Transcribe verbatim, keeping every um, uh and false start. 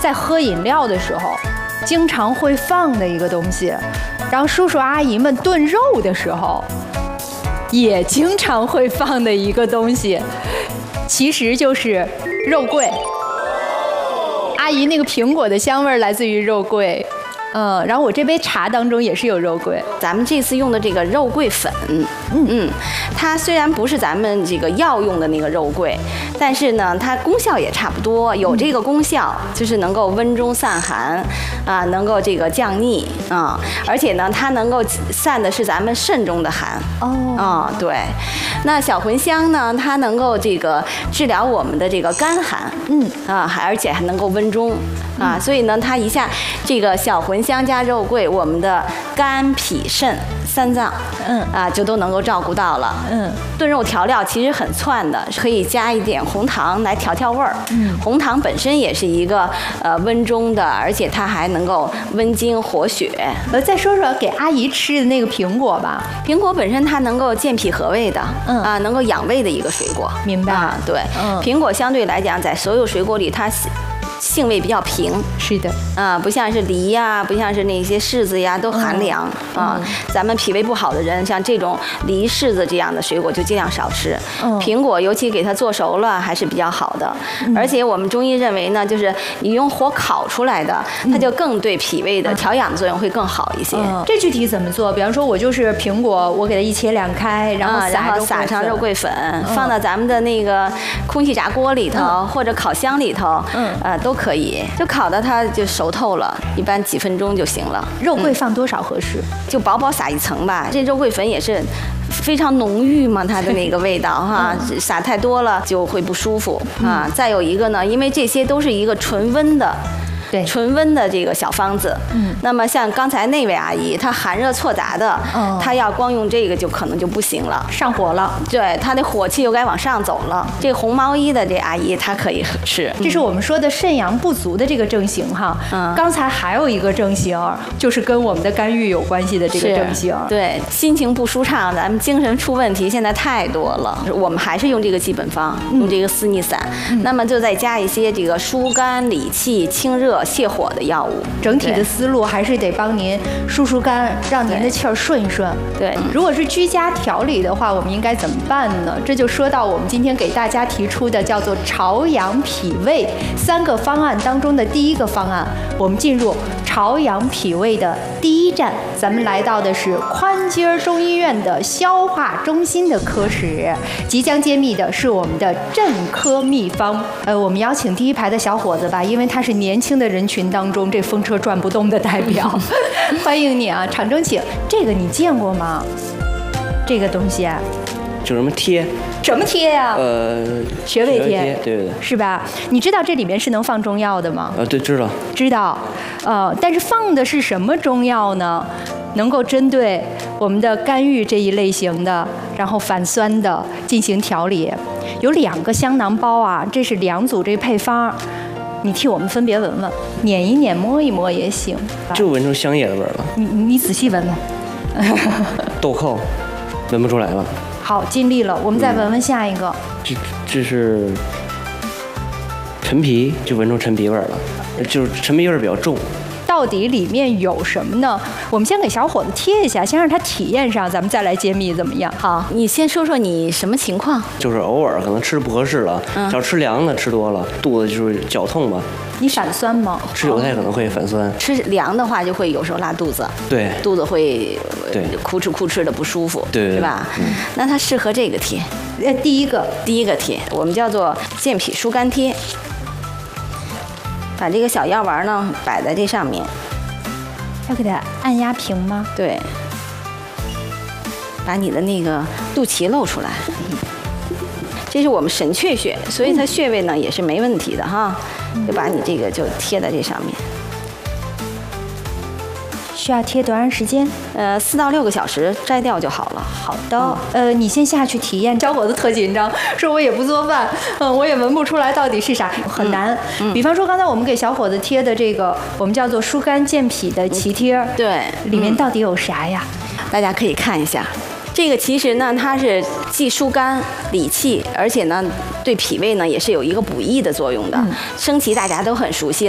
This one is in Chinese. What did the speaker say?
在喝饮料的时候经常会放的一个东西，然后叔叔阿姨们炖肉的时候也经常会放的一个东西，其实就是肉桂。阿姨那个苹果的香味来自于肉桂。嗯，然后我这杯茶当中也是有肉桂。 咱们这次用的这个肉桂粉，嗯嗯，它虽然不是咱们这个药用的那个肉桂，但是呢，它功效也差不多，有这个功效，就是能够温中散寒，啊，能够这个降逆啊，而且呢，它能够散的是咱们肾中的寒。 哦， 啊，对。那小茴香呢，它能够这个治疗我们的这个干寒，嗯啊，还而且还能够温中啊，所以呢，它一下这个小茴香加肉桂，我们的肝脾肾三脏，嗯啊，就都能够照顾到了。嗯，炖肉调料其实很窜的，可以加一点红糖来调调味儿。嗯，红糖本身也是一个呃温中的，而且它还能够温经活血。 呃，再说说给阿姨吃的那个苹果吧。 苹果本身它能够健脾和胃的，嗯啊，能够养胃的一个水果。 明白。 啊，对，嗯，苹果相对来讲，在所有水果里，它性味比较平， 是的， 啊，不像是梨呀，不像是那些柿子呀，都寒凉、嗯、啊、嗯。咱们脾胃不好的人，像这种梨、柿子这样的水果就尽量少吃。嗯，苹果尤其给它做熟了还是比较好的、嗯，而且我们中医认为呢，就是你用火烤出来的，它就更对脾胃的调养的作用会更好一些。 嗯、这具体怎么做？比方说，我就是苹果，我给它一切两开，然后撒、 嗯、然后撒上肉桂粉、嗯，放到咱们的那个空气炸锅里头、嗯、或者烤箱里头，嗯，呃都。都可以，就烤到它就熟透了，一般几分钟就行了。 肉桂放多少合适？ 嗯、就薄薄撒一层吧。这肉桂粉也是非常浓郁嘛，它的那个味道哈，嗯、撒太多了就会不舒服、嗯、啊。再有一个呢，因为这些都是一个纯温的。对，纯温的这个小方子，嗯，那么像刚才那位阿姨，她寒热错杂的，嗯，她要光用这个就可能就不行了， 上火了， 对，她的火气又该往上走了。这个红毛衣的这阿姨，她可以吃， 这是我们说的肾阳不足的这个症型哈。嗯，刚才还有一个症型，就是跟我们的肝郁有关系的这个症型， 对，心情不舒畅，咱们精神出问题现在太多了，我们还是用这个基本方，用这个四逆散，嗯、那么就再加一些这个疏肝理气、清热。泻火的药物， 整体的思路还是得帮您疏疏肝，让您的气儿顺一顺。 对， 如果是居家调理的话，我们应该怎么办呢？这就说到我们今天给大家提出的叫做潮阳脾胃三个方案当中的第一个方案。我们进入潮阳脾胃的第一站，咱们来到的是宽街中医院的消化中心的科室，即将揭秘的是我们的镇科秘方。呃，我们邀请第一排的小伙子吧，因为他是年轻的人群当中这风车转不动的代表。欢迎你啊，场正请。这个你见过吗？这个东西啊， 就什么贴？ 什么贴呀、啊？ 呃， 穴位贴， 对对对， 是吧？你知道这里面是能放中药的吗？ 呃，对，知道。 知道，呃，但是放的是什么中药呢？能够针对我们的肝郁这一类型的，然后反酸的进行调理。有两个香囊包啊，这是两组这配方。你替我们分别闻闻，捻一捻，摸一摸也行。 就闻出香叶的味儿了。 你你仔细闻闻。 豆蔻，闻不出来了。 好，尽力了。我们再闻闻下一个。嗯、 这这是陈皮，就闻出陈皮味儿了，就是陈皮味儿比较重。 到底里面有什么呢？我们先给小伙子贴一下，先让他体验上，咱们再来揭秘，怎么样？ 好，你先说说你什么情况？ 就是偶尔可能吃的不合适了，嗯、要吃凉的吃多了，肚子就是绞痛吧。 你反酸吗？ 吃韭菜可能会反酸。 哦、吃凉的话就会有时候拉肚子， 对， 肚子会对哭哧哭哧的不舒服， 对， 是吧？嗯、那它适合这个贴。 呃，第一个， 第一个贴，我们叫做健脾疏肝贴。把这个小药丸呢摆在这上面。 要给它按压平吗？ 对，把你的那个肚脐露出来。这是我们神阙穴，所以它穴位呢也是没问题的哈。就把你这个就贴在这上面。 需要贴多长时间？ 呃，四到六个小时摘掉就好了。 好的，嗯、呃，你先下去体验。小伙子特紧张，说我也不做饭，嗯，我也闻不出来到底是啥，很难。嗯嗯、比方说刚才我们给小伙子贴的这个，我们叫做疏肝健脾的脐贴， 嗯、对， 里面到底有啥呀？ 大家可以看一下。这个其实呢，它是既疏肝理气，而且呢，对脾胃呢也是有一个补益的作用的。嗯、升旗大家都很熟悉。